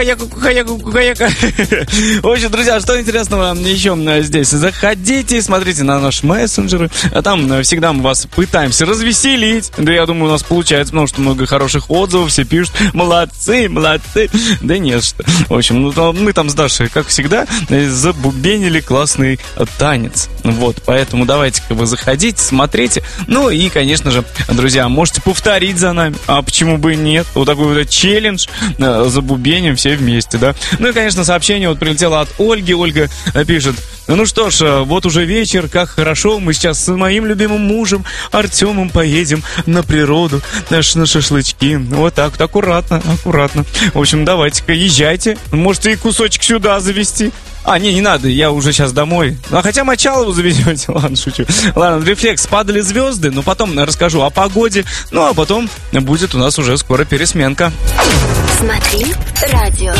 В общем, друзья, что интересного еще здесь? Заходите, смотрите на наши мессенджеры. Там всегда мы вас пытаемся развеселить. Да, я думаю, у нас получается, потому что много хороших отзывов. Все пишут: молодцы, молодцы. Да нет, что. В общем, мы там с Дашей, как всегда, забубенили классный танец. Вот, поэтому давайте-ка вы заходите, смотрите. Ну и, конечно же, друзья, можете повторить за нами. А почему бы и нет? Вот такой вот челлендж забубеним все вместе, да? Ну и, конечно, сообщение вот прилетело от Ольги. Ольга пишет: ну что ж, вот уже вечер, как хорошо. Мы сейчас с моим любимым мужем Артемом поедем на природу, на шашлычки. Вот так вот, аккуратно, аккуратно. В общем, давайте-ка езжайте. Можете и кусочек сюда завести. Не надо, я уже сейчас домой. Хотя Мочалову завезете. Ладно, шучу. Ладно, Рефлекс, падали звезды. Но потом расскажу о погоде. Ну, а потом будет у нас уже скоро пересменка. Смотри радио.